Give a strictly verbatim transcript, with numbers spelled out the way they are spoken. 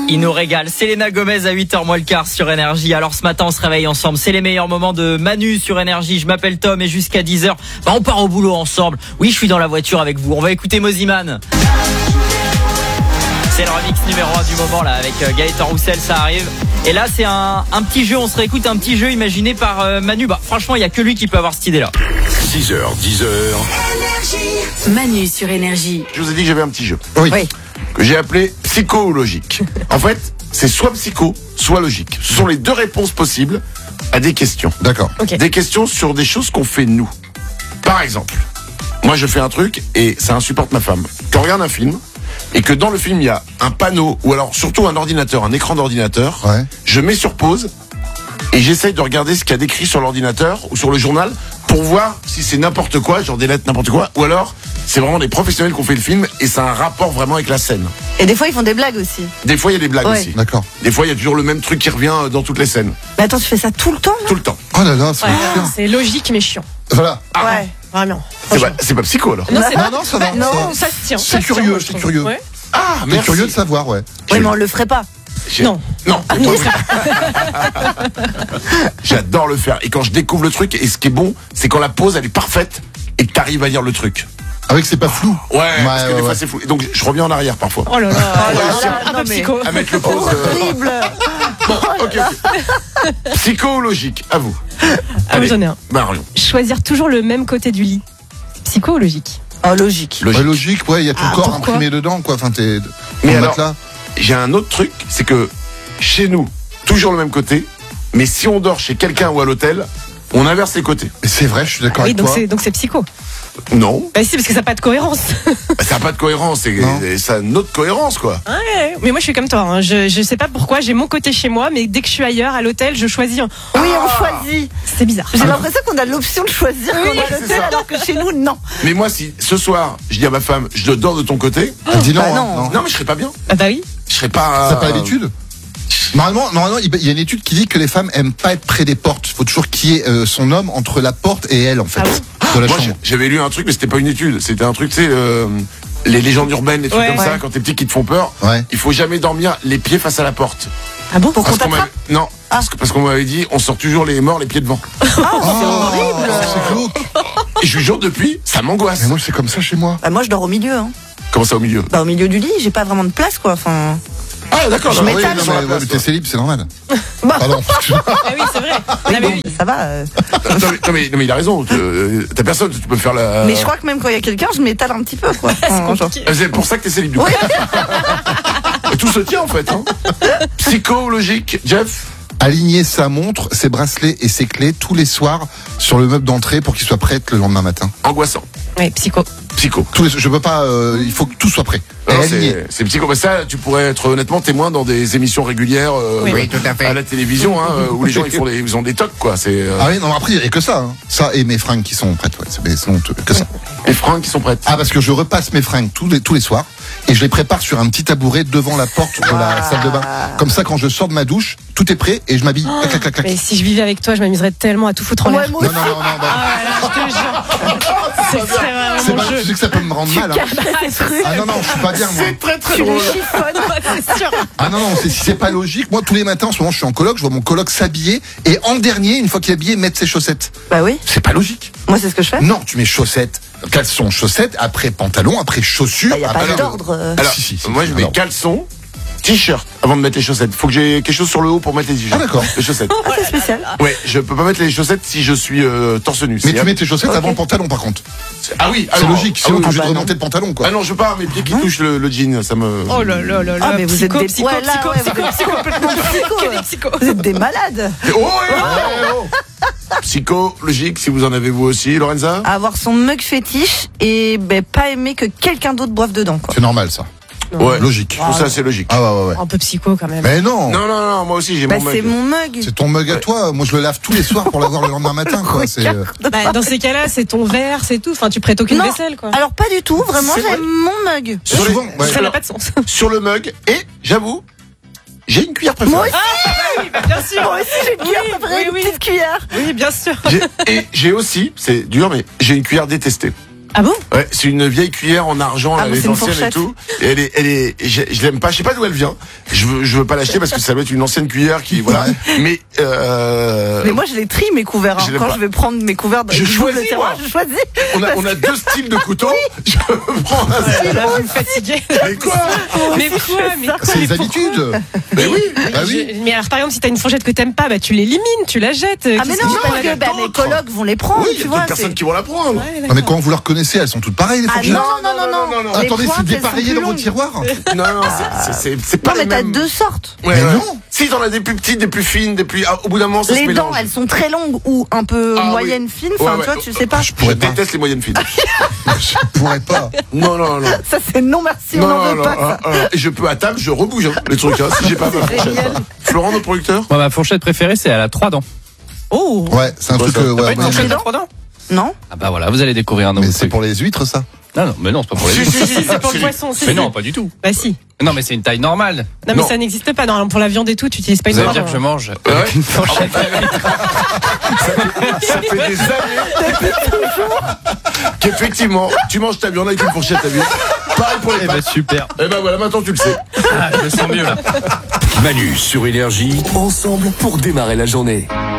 Il nous régale. Selena Gomez à huit heures moins le quart sur Énergie. Alors ce matin on se réveille ensemble. C'est les meilleurs moments de Manu sur Énergie. Je m'appelle Tom et jusqu'à dix heures, bah, on part au boulot ensemble. Oui, je suis dans la voiture avec vous. On va écouter Moziman. C'est le remix numéro un du moment là avec Gaëtan Roussel, ça arrive. Et là c'est un, un petit jeu, on se réécoute un petit jeu imaginé par euh, Manu. Bah franchement il n'y a que lui qui peut avoir cette idée là. six heures, dix heures. Manu sur Énergie. Je vous ai dit que j'avais un petit jeu. Oui. Que j'ai appelé psycho ou logique. En fait, c'est soit psycho, soit logique. Ce sont les deux réponses possibles à des questions. D'accord. Okay. Des questions sur des choses qu'on fait nous. Par exemple, moi je fais un truc et ça insupporte ma femme. Quand on regarde un film et que dans le film il y a un panneau ou alors surtout un ordinateur, un écran d'ordinateur, Ouais. je mets sur pause et j'essaye de regarder ce qu'il y a décrit sur l'ordinateur ou sur le journal pour voir si c'est n'importe quoi, genre des lettres n'importe quoi, ou alors c'est vraiment des professionnels qui ont fait le film et ça a un rapport vraiment avec la scène. Et des fois, ils font des blagues aussi. Des fois il y a des blagues Ouais. aussi. D'accord. Des fois il y a toujours le même truc qui revient dans toutes les scènes. Mais attends, tu fais ça tout le temps là Tout le temps. Oh là là, c'est Ouais, chiant. c'est logique mais chiant. Voilà. Ouais. Vraiment. C'est pas, c'est pas psycho alors. Non, c'est Non, non, ça va. Non, ça- ça se tient. C'est ça se tient, curieux, moi, je c'est trouve. curieux. Ouais. Ah, T'es merci. curieux de savoir, ouais. Ouais, mais on le ferait pas. J'ai- Non. Non. Ah, moi, non. J'adore le faire. Et quand je découvre le truc, et ce qui est bon, c'est quand la pause elle est parfaite et que t'arrives à lire le truc. Avec c'est pas flou. Ouais, parce que ouais, des fois ouais. c'est fou. Et donc je reviens en arrière parfois. Oh là là. là, Un peu non, mais- psycho. À mettre le pause. euh, Horrible. Bon, ok, ok. Psycho ou logique, à vous. Ah oui, j'en ai un. Marion. Choisir toujours le même côté du lit. Psycho ou logique? Oh, logique. Logique. Ouais, logique, ouais, il y a ton Ah, corps pourquoi imprimé dedans, quoi. Enfin, t'es. Mais ton alors- matelas. J'ai un autre truc, c'est que chez nous, toujours le même côté, mais si on dort chez quelqu'un ou à l'hôtel, on inverse les côtés. Mais c'est vrai, je suis d'accord Oui, avec donc toi. c'est donc c'est psycho. Non, Bah si, parce que ça n'a pas de cohérence. ça n'a pas de cohérence, c'est Non. ça a une autre cohérence quoi. Ouais, mais moi je suis comme toi. Hein. Je je sais pas pourquoi. J'ai mon côté chez moi, mais dès que je suis ailleurs à l'hôtel, je choisis. un- Oui, on choisit. C'est bizarre. J'ai l'impression qu'on a l'option de choisir quand on est à c'est l'hôtel, ça. alors que chez nous, non. Mais moi, si ce soir, je dis à ma femme, je dors de ton côté, Elle dit non, bah hein, non. non. non mais je serais pas bien. Ah bah oui. Je serais pas. T'as pas l'habitude Normalement, normalement, il y a une étude qui dit que les femmes aiment pas être près des portes. Il faut toujours qu'il y ait euh, son homme entre la porte et elle, en fait, Ah de la Moi, chambre. j'avais lu un truc, mais c'était pas une étude. C'était un truc, tu sais, euh, les légendes urbaines, les trucs Ouais. comme ça, Ouais. quand t'es petit qui te font peur. Ouais. Il faut jamais dormir les pieds face à la porte. Ah bon? Pour qu'on Parce qu'on t'attrape. m'avait- non, parce que- parce qu'on m'avait dit, on sort toujours les morts les pieds devant. Oh, c'est horrible. C'est glauque. Et je vous jure, depuis, ça m'angoisse. Mais moi, c'est comme ça chez moi. Bah, moi, je dors au milieu. Hein. Comment ça au milieu? Bah, au milieu du lit, j'ai pas vraiment de place, quoi. Enfin. Ah d'accord. Je non, m'étale oui, non, non, sur mais, la ouais, place, mais toi. t'es célib, c'est normal. Bah. Pardon. Ah oui, c'est vrai. Oui, Ah, bon, mais oui. ça va. euh. non, mais, non, mais, non, mais il a raison. euh, T'as personne, tu peux faire la. Mais je crois que même quand il y a quelqu'un, je m'étale un petit peu, quoi. C'est Enfin, genre- compliqué. Euh, C'est pour ça que t'es célib du coup. Et tout se tient en fait. Hein. Psycho, logique, Jeff. Aligner sa montre, ses bracelets et ses clés tous les soirs sur le meuble d'entrée pour qu'il soit prêt le lendemain matin. Angoissant. Ouais, psycho. Psycho. Tous les, je peux pas. euh, il faut que tout soit prêt. Et Non, aligné. c'est c'est psycho. Mais ça, tu pourrais être honnêtement témoin dans des émissions régulières euh, Oui. Oui, tout à fait. à la télévision, hein, euh, où les gens ils font des, ils ont des tocs quoi. C'est euh, Ah oui, non, après, il n'y a que ça. Hein. Ça et mes fringues qui sont prêtes. Ouais, c'est mais sinon, t- que ça. les fringues qui sont prêtes. Ah, parce que je repasse mes fringues tous les, tous les soirs et je les prépare sur un petit tabouret devant la porte de la salle de bain. Comme ça, quand je sors de ma douche, tout est prêt et je m'habille. Clac, clac, clac, clac. Mais si je vivais avec toi, je m'amuserais tellement à tout foutre en Ouais, l'air. moi Non, aussi. non, non, non. bah, Ah là, je te jure. C'est c'est vraiment c'est mon pas, jeu. tu sais que ça peut me rendre mal. Hein. ces trucs. Ah non, non, je suis pas bien, moi. C'est très très Tu les drôle. chiffonnes. C'est sûr. Ah non, non, c'est, si c'est pas logique. Moi, tous les matins, en ce moment, je suis en coloc, je vois mon coloc s'habiller et en dernier, une fois qu'il est habillé, mettre ses chaussettes. Bah oui, C'est pas logique. moi, c'est ce que je fais. Non, tu mets chaussettes, caleçon, chaussettes, après pantalon, après chaussures. Bah, y a après- pas d'ordre. euh. Alors, Si, si, si, moi si, je mets alors. caleçon, t-shirt avant de mettre les chaussettes. Faut que j'ai quelque chose sur le haut pour mettre les t-shirts. Ah, d'accord. Les chaussettes. Ah, c'est spécial. Ouais, je peux pas mettre les chaussettes si je suis euh, torse nu. Mais C'est- tu mets tes chaussettes Ok. avant le pantalon, par contre. Ah oui, C'est alors- logique, ah sinon oui, t'es obligé bah de non. remonter le pantalon, quoi. Ah non, je veux pas mes pieds qui touchent le, le jean, ça me. Oh là là là là. Ah, mais vous psycho, êtes des- psycho, ouais, là, psycho, ouais, psycho, vous êtes psycho, complètement psycho. Que des psychos. Vous êtes des malades. Oh, ouais, ouais, ouais, oh. Psycho, logique, si vous en avez vous aussi, Lorenza. Avoir son mug fétiche et ben, pas aimer que quelqu'un d'autre boive dedans, quoi. C'est normal, ça. Ouais, Logique. Tout ça c'est logique. Ah ouais, ouais, ouais. Un peu psycho quand même. Mais non, Non, non, non, moi aussi j'ai Bah, mon c'est mug. mon mug. c'est ton mug à toi. Moi, je le lave tous les soirs pour l'avoir le lendemain matin, quoi. C'est, euh, Bah, dans ces cas-là, c'est ton verre, c'est tout. Enfin, tu prêtes aucune Non. vaisselle, quoi. Alors, pas du tout, vraiment, C'est vrai. j'aime mon mug. Sur, les- souvent, ouais. Ça n'a pas de sens. sur le mug, et j'avoue, j'ai une cuillère préférée. Moi aussi, Oui, bah, bien sûr. moi aussi, j'ai une cuillère Oui, préférée, oui, une oui. petite cuillère. Oui, bien sûr. J'ai- et j'ai aussi, c'est dur, mais j'ai une cuillère détestée. Ah bon? Ouais, c'est une vieille cuillère en argent, Ah, là, mais les c'est une anciennes et fourchette. tout. Et elle est, elle est, je, je l'aime pas, je sais pas d'où elle vient. Je veux, je veux pas l'acheter parce que ça doit être une ancienne cuillère qui, voilà. Mais, euh, Mais moi, je les trie mes couverts. hein. Je l'aime Quand pas. je vais prendre mes couverts, Je du choisis, double terroir, moi. je choisis. on a, on a deux styles de couteaux. Je prends un style. Là, vous me fatiguez. Mais quoi? Mais quoi? Mais quoi? C'est les habitudes. Mais oui. Bah oui. Je- mais alors, par exemple, si t'as une fourchette que t'aimes pas, bah, tu l'élimines, tu la jettes. Ah, mais Qu'est-ce non, que tu parce fais que là-dedans? bah, mes colocs vont les prendre, Oui, il y tu a vois. d'autres personnes c'est- qui vont la prendre. Ouais, Ah, d'accord. mais quand vous leur connaissez, elles sont toutes pareilles, les Ah fourchettes. non, non, non, non. non, non. Les Attendez, pointes, c'est elles sont dépareillé plus dans vos longues. tiroirs. Non, non, c'est, c'est, c'est, c'est pas Non, mais les t'as mêmes. deux sortes. Ouais, Mais ouais. non. Si t'en as des plus petites, des plus fines, des plus, ah, au bout d'un moment, ça se Les dents, mélange. elles sont très longues ou un peu Ah, oui. moyennes, fines. Ouais, Enfin, ouais. tu vois, tu sais pas. Je pourrais pas. déteste les moyennes fines. Je pourrais pas. Non, non, non. Ça, c'est non merci, on Non, n'en non, veut non, pas. ah, ça. ah. Et je peux à table, je rebouge, hein, les trucs, hein, si j'ai pas ma fourchette. hein. Florent, notre producteur? Moi, ma fourchette préférée, c'est elle a trois dents. Oh! Ouais, c'est un Ouais, truc. ça- euh, T'as ouais, Pas une ouais, fourchette mais à non. trois dents? Non. Ah bah voilà, vous allez découvrir un nouveau mais c'est truc. pour les huîtres, ça. Non, non, mais non, c'est pas pour les Si, si, si, C'est pour le si. poisson, c'est Mais non, pas du tout. Bah si. Non, mais c'est une taille normale. Non, mais Non. ça n'existe pas. Non, pour la viande et tout, tu utilises pas une Vous allez fourchette. dire que je mange Ouais. avec une fourchette. Ça fait des années qu'effectivement, tu manges ta viande avec une fourchette à vide. Pareil pour les Eh ben pâtes. super. Eh ben voilà, maintenant tu le sais. Ah, je me sens mieux là. Manu sur Énergie, ensemble pour démarrer la journée.